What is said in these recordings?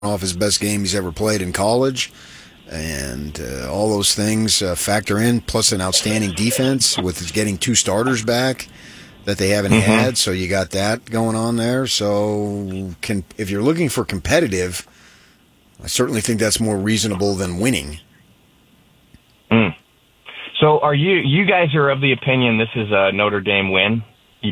off his best game he's ever played in college. And all those things factor in, plus an outstanding defense with getting 2 starters back that they haven't had. So you got that going on there. So if you're looking for competitive, I certainly think that's more reasonable than winning. So are you guys are of the opinion this is a Notre Dame win?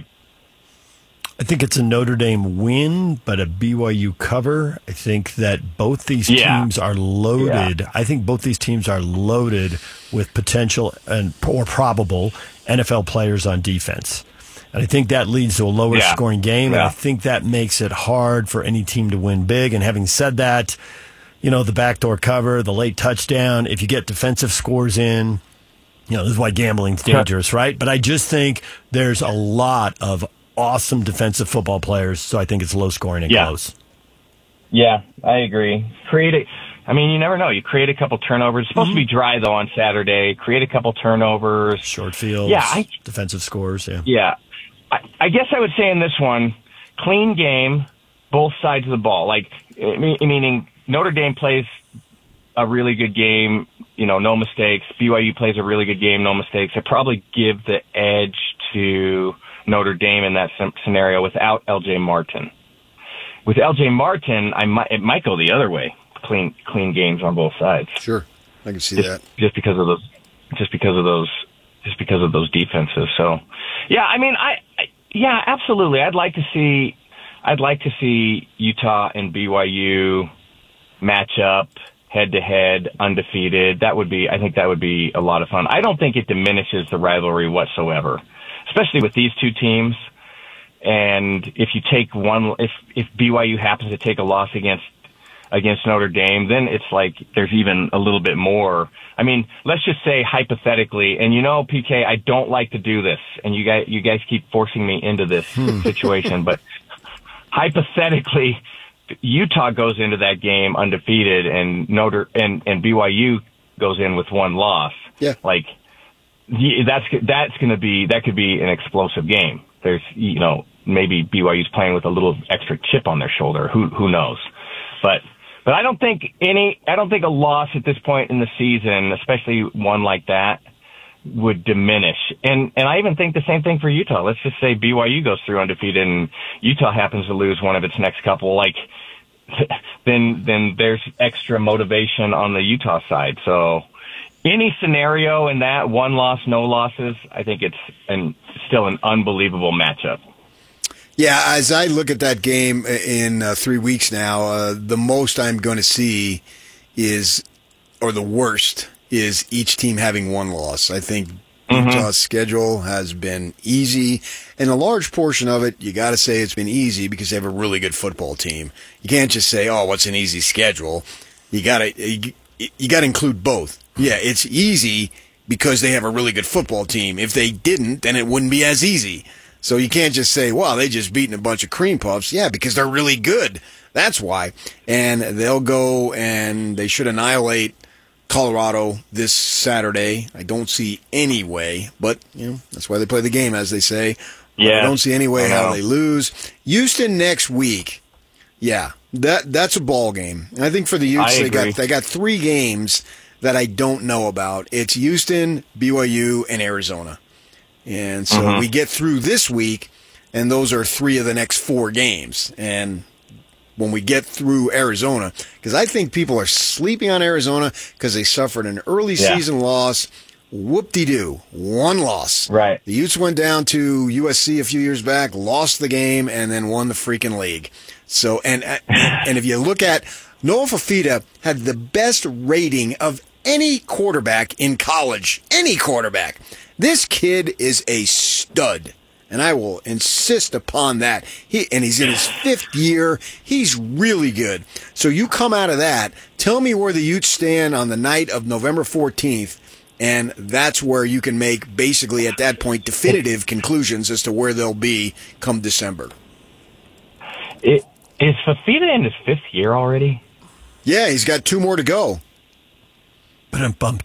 I think it's a Notre Dame win, but a BYU cover. I think that both these teams are loaded. I think both these teams are loaded with potential or probable NFL players on defense. And I think that leads to a lower scoring game, and I think that makes it hard for any team to win big. And having said that, the backdoor cover, the late touchdown, if you get defensive scores in, this is why gambling's dangerous, right? But I just think there's a lot of awesome defensive football players, so I think it's low scoring and close. Yeah, I agree. You never know. You create a couple turnovers. It's supposed to be dry, though, on Saturday. Create a couple turnovers. Short fields, defensive scores, Yeah. I guess I would say in this one, clean game, both sides of the ball. Meaning Notre Dame plays a really good game, no mistakes. BYU plays a really good game, no mistakes. I probably give the edge to Notre Dame in that scenario without L.J. Martin. With L.J. Martin, it might go the other way. Clean games on both sides. Sure, I can see that. Just because of those defenses. So, absolutely. I'd like to see Utah and BYU match up head to head, undefeated. I think that would be a lot of fun. I don't think it diminishes the rivalry whatsoever, especially with these two teams. And if you take if BYU happens to take a loss against Notre Dame, then it's like there's even a little bit more. Let's just say hypothetically, and PK, I don't like to do this, and you guys keep forcing me into this situation, but hypothetically, Utah goes into that game undefeated, and BYU goes in with 1 loss. Yeah, that could be an explosive game. There's maybe BYU's playing with a little extra chip on their shoulder. Who knows? But I don't think a loss at this point in the season, especially one like that, would diminish. And I even think the same thing for Utah. Let's just say BYU goes through undefeated and Utah happens to lose one of its next couple, then there's extra motivation on the Utah side. So any scenario in that, 1 loss, no losses, I think it's still an unbelievable matchup. Yeah, as I look at that game in 3 weeks now, the most I'm going to see the worst is each team having 1 loss. I think Utah's schedule has been easy, and a large portion of it, you got to say it's been easy because they have a really good football team. You can't just say, "Oh, what's an easy schedule?" You got to include both. Yeah, it's easy because they have a really good football team. If they didn't, then it wouldn't be as easy. So you can't just say, "Well, they just beaten a bunch of cream puffs." Yeah, because they're really good. That's why. And they'll go and they should annihilate Colorado this Saturday. I don't see any way, but that's why they play the game, as they say. Yeah, I don't see any way how they lose. Houston next week. Yeah, that's a ball game. And I think for the Utes, they got 3 games that I don't know about. It's Houston, BYU, and Arizona. And so we get through this week, and those are 3 of the next 4 games. And when we get through Arizona, because I think people are sleeping on Arizona because they suffered an early season loss. Whoop-de-doo, 1 loss. Right. The Utes went down to USC a few years back, lost the game, and then won the freaking league. So, and if you look at Noah Fafita, had the best rating of any quarterback in college. Any quarterback. This kid is a stud. And I will insist upon that. He's in his 5th year. He's really good. So you come out of that. Tell me where the Utes stand on the night of November 14th. And that's where you can make, basically, at that point, definitive conclusions as to where they'll be come December. Is Fafita in his 5th year already? Yeah, he's got 2 more to go. But I'm bumped.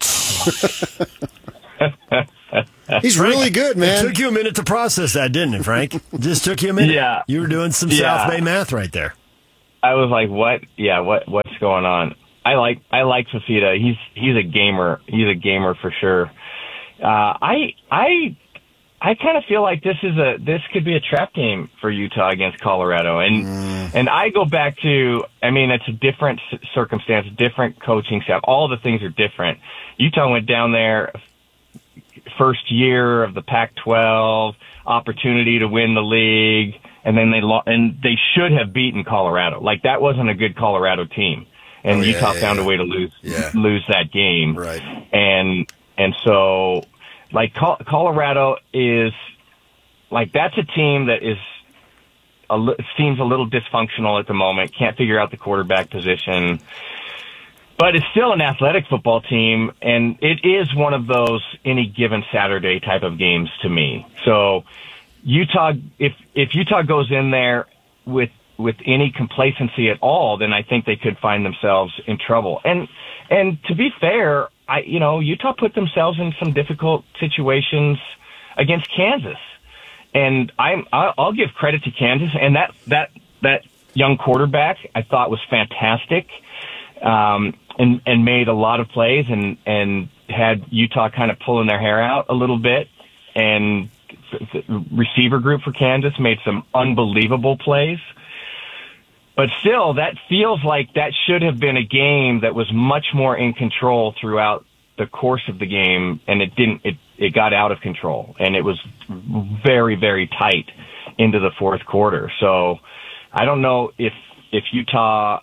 He's really good, man. It took you a minute to process that, didn't it, Frank? It just took you a minute. Yeah. You were doing some South Bay math right there. I was like, what? Yeah, what's going on? I like Fifita. He's a gamer. He's a gamer for sure. I kind of feel like this could be a trap game for Utah against Colorado, and I go back to, I mean, it's a different circumstance, different coaching staff. All the things are different. Utah went down there, first year of the Pac-12, opportunity to win the league, and then they should have beaten Colorado. Like, that wasn't a good Colorado team, and Utah found a way to lose that game. Right. And so, like, Colorado is, like, that's a team that seems a little dysfunctional at the moment. Can't figure out the quarterback position. But it's still an athletic football team, and it is one of those any given Saturday type of games to me. So Utah, if Utah goes in there with any complacency at all, then I think they could find themselves in trouble. And to be fair, Utah put themselves in some difficult situations against Kansas, and I'll give credit to Kansas, and that young quarterback I thought was fantastic. And made a lot of plays and had Utah kind of pulling their hair out a little bit. And the receiver group for Kansas made some unbelievable plays. But still, that feels like that should have been a game that was much more in control throughout the course of the game, and it didn't. It got out of control, and it was very, very tight into the fourth quarter. So I don't know if Utah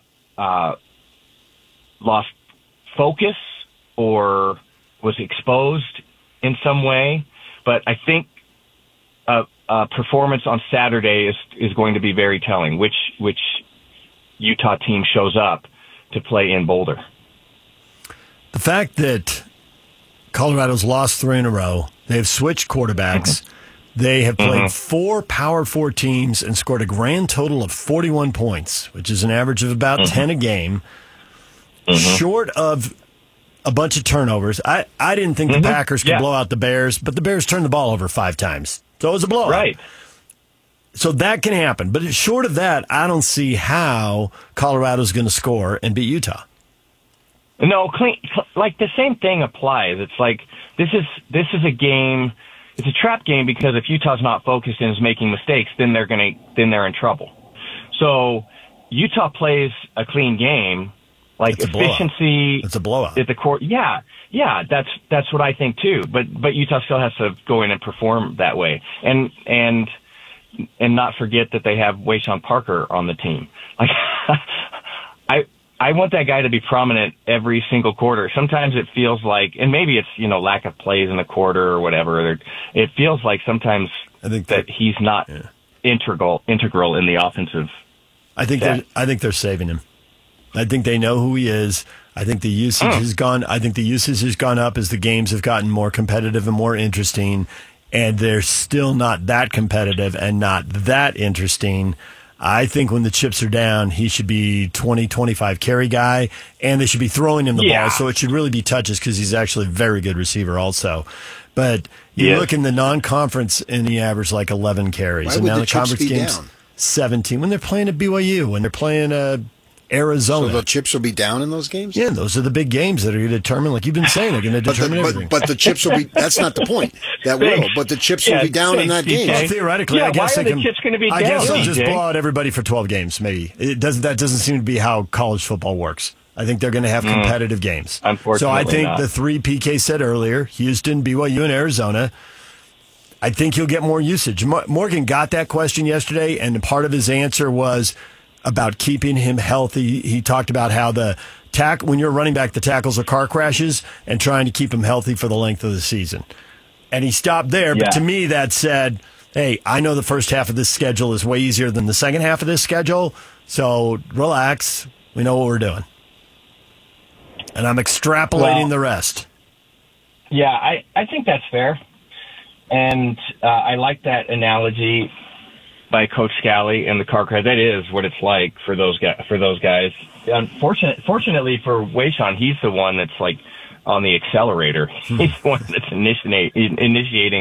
lost focus or was exposed in some way, but I think a performance on Saturday is going to be very telling. Which Utah team shows up to play in Boulder? The fact that Colorado's lost 3 in a row, they've switched quarterbacks, they have played 4 Power 4 teams and scored a grand total of 41 points, which is an average of about 10 a game. Short of a bunch of turnovers. I didn't think the Packers could blow out the Bears, but the Bears turned the ball over 5 times. So it was a blowout. Right. So that can happen. But short of that, I don't see how Colorado's going to score and beat Utah. No, like the same thing applies. It's like this is a game. It's a trap game because if Utah's not focused and is making mistakes, then they're in trouble. So Utah plays a clean game. Like efficiency, it's a blowout at the court. Yeah, that's what I think too. But Utah still has to go in and perform that way, and not forget that they have Wayshawn Parker on the team. Like, I want that guy to be prominent every single quarter. Sometimes it feels like, and maybe it's lack of plays in the quarter or whatever. It feels like sometimes I think that he's not integral in the offensive. I think they're saving him. I think they know who he is. I think the usage has gone. I think the usage has gone up as the games have gotten more competitive and more interesting. And they're still not that competitive and not that interesting. I think when the chips are down, he should be 20, 25 carry guy, and they should be throwing him the ball. So it should really be touches because he's actually a very good receiver also. But you look in the non-conference, and he averaged like 11 carries. Why and would now the the chips conference be games, down? 17. When they're playing at BYU, when they're playing Arizona. So the chips will be down in those games? Yeah, those are the big games that are going to determine, like you've been saying, they're going to determine everything. But the chips will be, that's not the point. That will, but the chips will be down in that game. Well, theoretically, I guess why are the chips going to be down? I guess they'll just blow out everybody for 12 games, maybe. That doesn't seem to be how college football works. I think they're going to have competitive games. Unfortunately, so I think not. the 3 PK said earlier, Houston, BYU, and Arizona, I think you'll get more usage. Morgan got that question yesterday, and part of his answer was about keeping him healthy. He talked about how when you're running back, the tackles are car crashes, and trying to keep him healthy for the length of the season. And he stopped there, but to me that said, hey, I know the first half of this schedule is way easier than the second half of this schedule, so relax. We know what we're doing. And I'm extrapolating the rest. Yeah, I think that's fair. And I like that analogy by Coach Scally and the car crash. That is what it's like for those guys. Fortunately for Wayshawn, he's the one that's like on the accelerator. He's the one that's initiating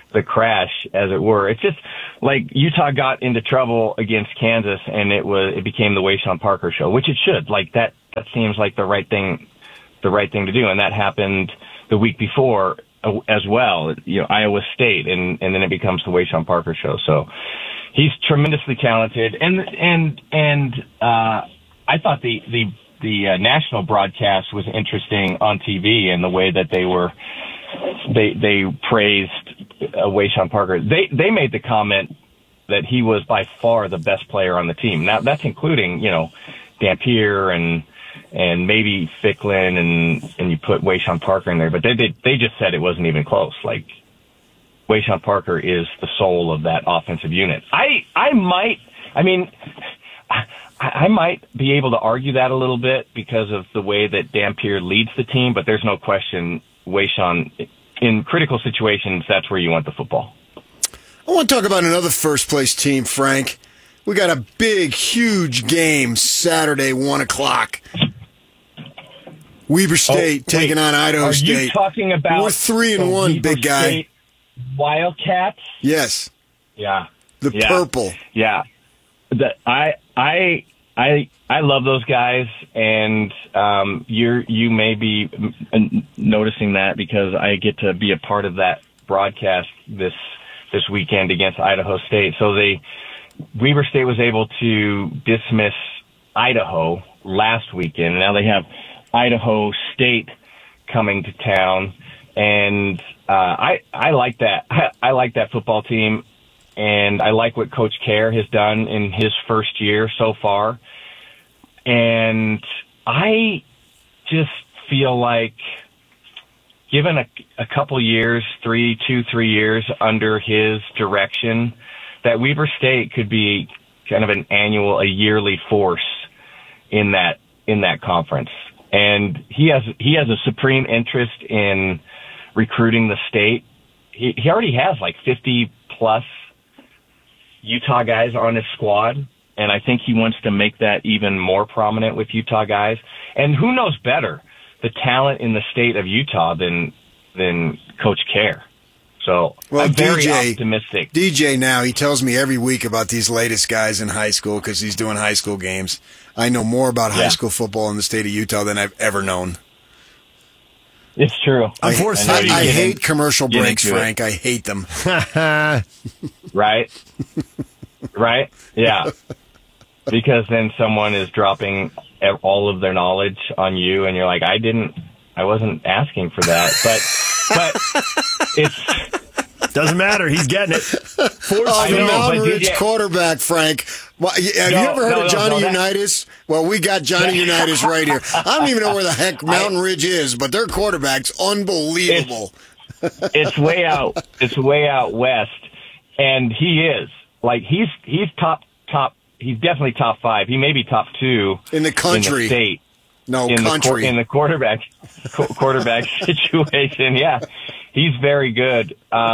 the crash, as it were. It's just like Utah got into trouble against Kansas, and it became the Wayshawn Parker show, which it should. Like that seems like the right thing to do, and that happened the week before as well. Iowa State, and then it becomes the Wayshawn Parker show. So he's tremendously talented, and I thought the national broadcast was interesting on TV, and the way that they praised Wayshawn Parker. They made the comment that he was by far the best player on the team. Now that's including Dampier and maybe Ficklin, and you put Wayshawn Parker in there, but they just said it wasn't even close. Like, Wayshawn Parker is the soul of that offensive unit. I might be able to argue that a little bit because of the way that Dampier leads the team, but there's no question Wayshawn, in critical situations, that's where you want the football. I want to talk about another first-place team, Frank. We got a big, huge game Saturday, 1 o'clock. Weber State taking on Idaho State. Are you talking about we're 3-1, big guy. State Wildcats? Yes. Yeah. The purple. Yeah. I love those guys, and you may be noticing that because I get to be a part of that broadcast this weekend against Idaho State. So Weber State was able to dismiss Idaho last weekend, and now they have Idaho State coming to town, and I like that. I like that football team, and I like what Coach Kerr has done in his first year so far. And I just feel like, given a couple years, 3 years under his direction, that Weber State could be kind of a yearly force in that conference. And he has a supreme interest in recruiting the state. He already has like 50 plus Utah guys on his squad, and I think he wants to make that even more prominent with Utah guys. And who knows better, the talent in the state of Utah than Coach Kerr. So I'm very optimistic. DJ now, he tells me every week about these latest guys in high school because he's doing high school games. I know more about high school football in the state of Utah than I've ever known. It's true. I hate commercial breaks, Frank. I hate them. Right? Right? Yeah. Because then someone is dropping all of their knowledge on you, and you're like, I wasn't asking for that. But it's doesn't matter. He's getting it. The Mountain Ridge quarterback, Frank. Have you ever heard of Johnny Unitas? Well, we got Johnny Unitas right here. I don't even know where the heck Mountain Ridge is, but their quarterback's unbelievable. It's way out. It's way out west, and he is like he's top. He's definitely top 5. He may be top 2 in the country. In the state. No, in country. In the quarterback situation, yeah. He's very good.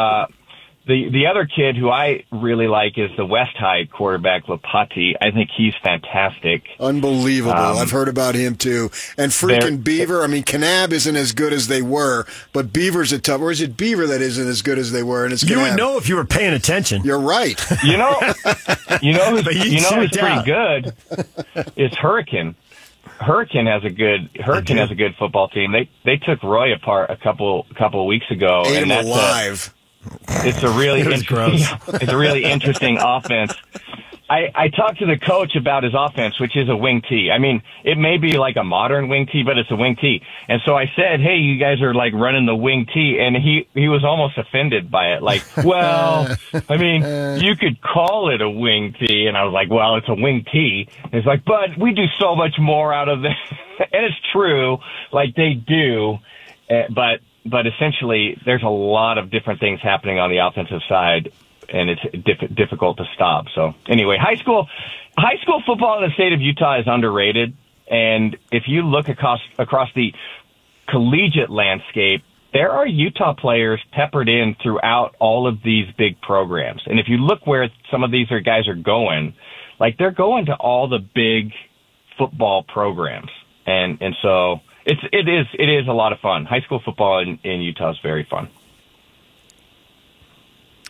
The other kid who I really like is the West High quarterback, Lopati. I think he's fantastic. Unbelievable. I've heard about him, too. And freaking Beaver. I mean, Kanab isn't as good as they were, but Beaver's a tough... Or is it Beaver that isn't as good as they were? And it's You would know if you were paying attention. You're right. You know who's pretty good is Hurricane. Hurricane has a good football team. They took Roy apart a couple of weeks ago, Ate and him that's alive. It's a really interesting offense. I talked to the coach about his offense, which is a wing T. I mean, it may be like a modern wing T, but it's a wing T. And so I said, hey, you guys are like running the wing T. And he was almost offended by it. Like, well, I mean, you could call it a wing T. And I was like, well, it's a wing T. And it's like, but we do so much more out of this. And it's true. Like they do. But essentially, there's a lot of different things happening on the offensive side, and it's difficult to stop. So anyway, high school football in the state of Utah is underrated. And if you look across the collegiate landscape, there are Utah players peppered in throughout all of these big programs. And if you look where some of these guys are going, like they're going to all the big football programs. And so it is a lot of fun. High school football in Utah is very fun.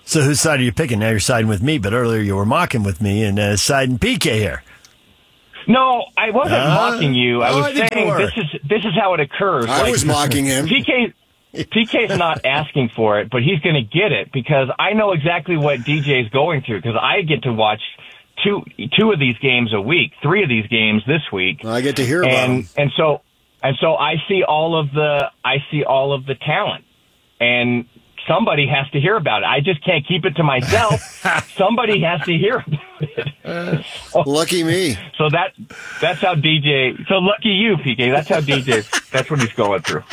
So whose side are you picking? Now you're siding with me, but earlier you were mocking with me and siding PK here. No, I wasn't mocking you. I was saying this is how it occurs. I was mocking him. PK's not asking for it, but he's going to get it because I know exactly what DJ's going through because I get to watch two of these games a week, 3 of these games this week. Well, I get to hear about them. And so I see all of the talent, and somebody has to hear about it. I just can't keep it to myself. Somebody has to hear about it. Lucky me. So that's how DJ. So lucky you, PK. That's how DJ. That's what he's going through.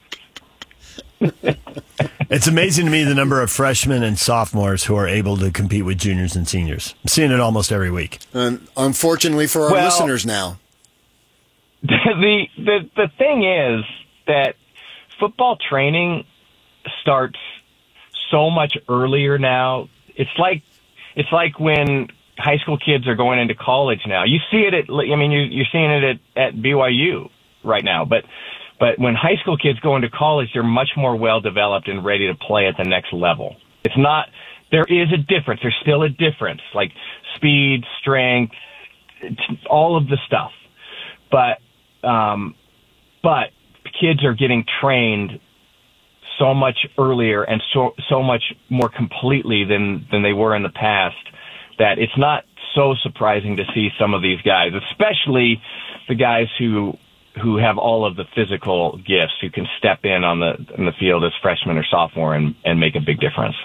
It's amazing to me the number of freshmen and sophomores who are able to compete with juniors and seniors. I'm seeing it almost every week. And unfortunately for our listeners now. The thing is that football training starts so much earlier now. It's like when high school kids are going into college now. You see it you're seeing it at BYU right now, but when high school kids go into college, they're much more well developed and ready to play at the next level. There is a difference. There's still a difference, like speed, strength, all of the stuff. But kids are getting trained so much earlier and so much more completely than they were in the past that it's not so surprising to see some of these guys, especially the guys who have all of the physical gifts, who can step in the field as freshman or sophomore and make a big difference.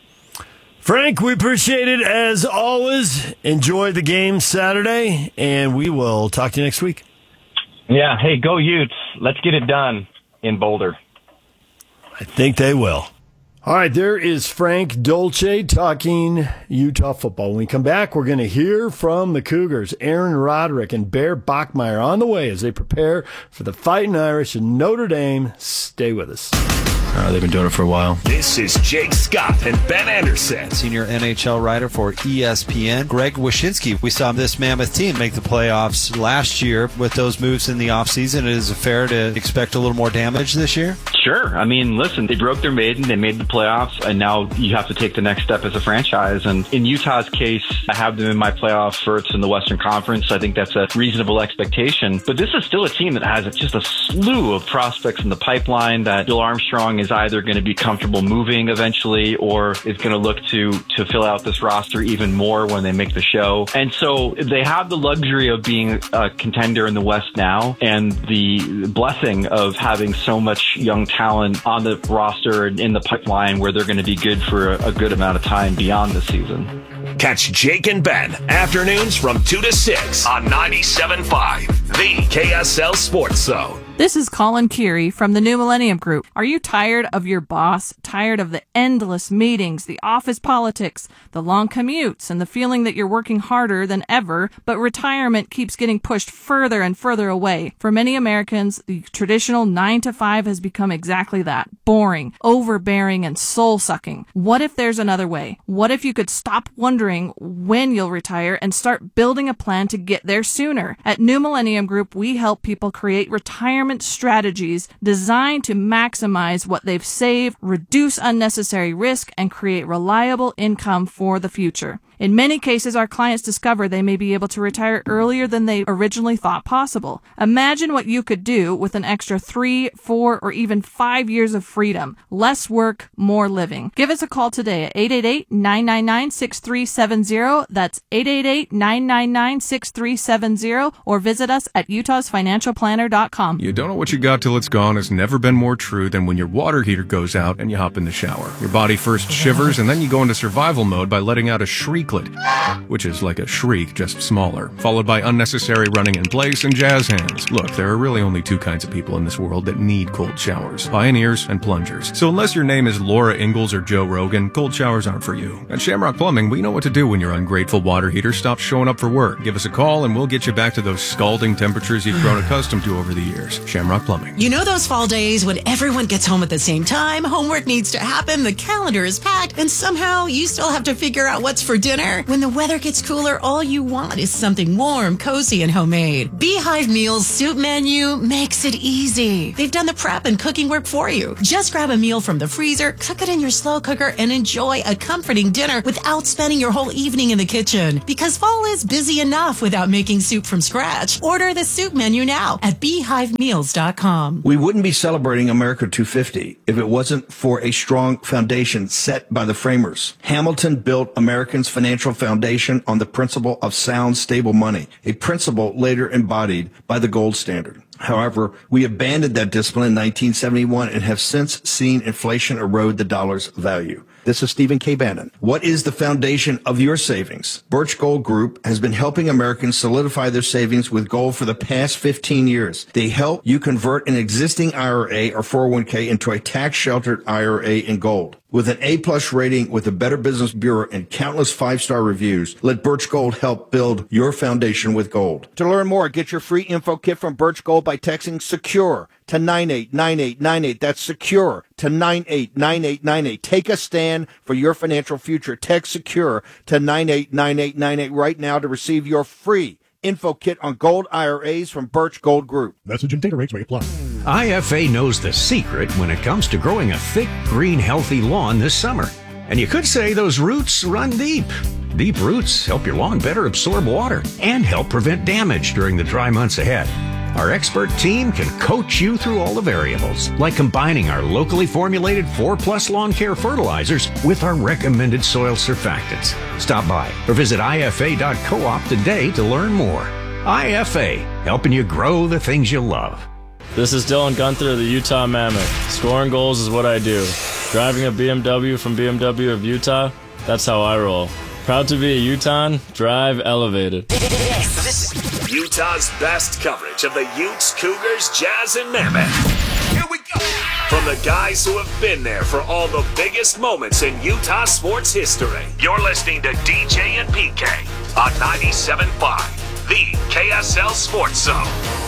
Frank, we appreciate it as always. Enjoy the game Saturday, and we will talk to you next week. Yeah. Hey, go Utes. Let's get it done in Boulder. I think they will. All right, there is Frank Dolce talking Utah football. When we come back, we're going to hear from the Cougars. Aaron Roderick and Bear Bachmeier on the way as they prepare for the Fighting Irish in Notre Dame. Stay with us. They've been doing it for a while. This is Jake Scott and Ben Anderson. Senior NHL writer for ESPN, Greg Wyshynski. We saw this Mammoth team make the playoffs last year with those moves in the offseason. Is it fair to expect a little more damage this year? Sure. I mean, listen, they broke their maiden, they made the playoffs, and now you have to take the next step as a franchise. And in Utah's case, I have them in my playoff berths in the Western Conference. I think that's a reasonable expectation. But this is still a team that has just a slew of prospects in the pipeline that Bill Armstrong is either going to be comfortable moving eventually or is going to look to fill out this roster even more when they make the show. And so they have the luxury of being a contender in the West now and the blessing of having so much young talent on the roster and in the pipeline where they're going to be good for a good amount of time beyond the season. Catch Jake and Ben afternoons from 2 to 6 on 97.5, the KSL Sports Zone. This is Colin Keary from the New Millennium Group. Are you tired of your boss? Tired of the endless meetings, the office politics, the long commutes, and the feeling that you're working harder than ever, but retirement keeps getting pushed further and further away? For many Americans, the traditional 9-to-5 has become exactly that. Boring, overbearing, and soul-sucking. What if there's another way? What if you could stop wondering when you'll retire and start building a plan to get there sooner? At New Millennium Group, we help people create retirement strategies designed to maximize what they've saved, reduce unnecessary risk, and create reliable income for the future. In many cases, our clients discover they may be able to retire earlier than they originally thought possible. Imagine what you could do with an extra 3, 4, or even 5 years of freedom. Less work, more living. Give us a call today at 888-999-6370. That's 888-999-6370, or visit us at utahsfinancialplanner.com. You don't know what you got till it's gone has never been more true than when your water heater goes out and you hop in the shower. Your body first shivers, and then you go into survival mode by letting out a shrieklet, which is like a shriek, just smaller, followed by unnecessary running in place and jazz hands. Look, there are really only 2 kinds of people in this world that need cold showers: pioneers and plungers. So unless your name is Laura Ingalls or Joe Rogan, cold showers aren't for you. At Shamrock Plumbing, we know what to do when your ungrateful water heater stops showing up for work. Give us a call and we'll get you back to those scalding temperatures you've grown accustomed to over the years. Shamrock Plumbing. You know those fall days when everyone gets home at the same time, homework needs to happen, the calendar is packed, and somehow you still have to figure out what's for dinner dinner? When the weather gets cooler, all you want is something warm, cozy, and homemade. Beehive Meals Soup Menu makes it easy. They've done the prep and cooking work for you. Just grab a meal from the freezer, cook it in your slow cooker, and enjoy a comforting dinner without spending your whole evening in the kitchen. Because fall is busy enough without making soup from scratch. Order the soup menu now at beehivemeals.com. We wouldn't be celebrating America 250 if it wasn't for a strong foundation set by the framers. Hamilton built Americans' financial foundation on the principle of sound, stable money, a principle later embodied by the gold standard. However, we abandoned that discipline in 1971 and have since seen inflation erode the dollar's value. This is Stephen K. Bannon. What is the foundation of your savings? Birch Gold Group has been helping Americans solidify their savings with gold for the past 15 years. They help you convert an existing IRA or 401k into a tax-sheltered IRA in gold. With an A-plus rating with the Better Business Bureau and countless 5-star reviews, let Birch Gold help build your foundation with gold. To learn more, get your free info kit from Birch Gold by texting SECURE to 989898. That's SECURE to 989898. Take a stand for your financial future. Text SECURE to 989898 right now to receive your free info kit on gold IRAs from Birch Gold Group. Message and data rates may apply. IFA knows the secret when it comes to growing a thick, green, healthy lawn this summer. And you could say those roots run deep. Deep roots help your lawn better absorb water and help prevent damage during the dry months ahead. Our expert team can coach you through all the variables, like combining our locally formulated 4+ lawn care fertilizers with our recommended soil surfactants. Stop by or visit IFA.coop today to learn more. IFA, helping you grow the things you love. This is Dylan Gunther of the Utah Mammoth. Scoring goals is what I do. Driving a BMW from BMW of Utah, that's how I roll. Proud to be a Utahn, drive elevated. Utah's best coverage of the Utes, Cougars, Jazz, and Mammoth. Here we go. From the guys who have been there for all the biggest moments in Utah sports history. You're listening to DJ and PK on 97.5, the KSL Sports Zone.